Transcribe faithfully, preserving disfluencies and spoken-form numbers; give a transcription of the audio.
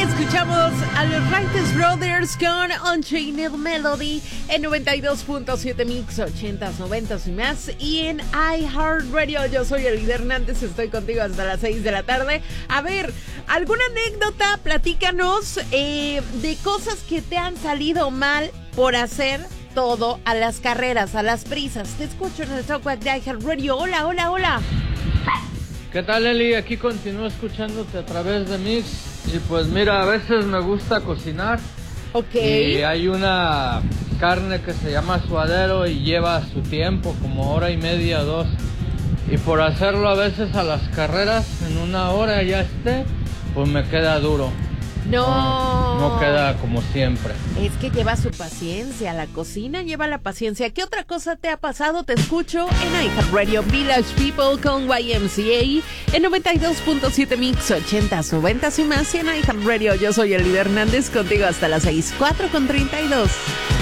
Escuchamos a los Righteous Brothers con Unchained Melody en noventa y dos punto siete Mix, ochentas, noventas y más, y en iHeartRadio. Yo soy Elida Hernández, estoy contigo hasta las seis de la tarde. A ver, ¿alguna anécdota? Platícanos eh, de cosas que te han salido mal por hacer todo a las carreras, a las prisas. Te escucho en el Talkwalk de iHeartRadio. Hola, hola, hola. ¿Qué tal, Eli? Aquí continúo escuchándote a través de Mix. Y pues mira, a veces me gusta cocinar. Ok. Y hay una carne que se llama suadero y lleva su tiempo, como hora y media, dos. Y por hacerlo a veces a las carreras, en una hora ya esté, pues me queda duro. No. No, no queda como siempre. Es que lleva su paciencia, la cocina lleva la paciencia. ¿Qué otra cosa te ha pasado? Te escucho en iHeartRadio Village People con Y M C A en noventa y dos punto siete Mix, ochentas, noventas y más. Y en iHeartRadio yo soy Elida Hernández, contigo hasta las seis, cuatro con treinta y dos.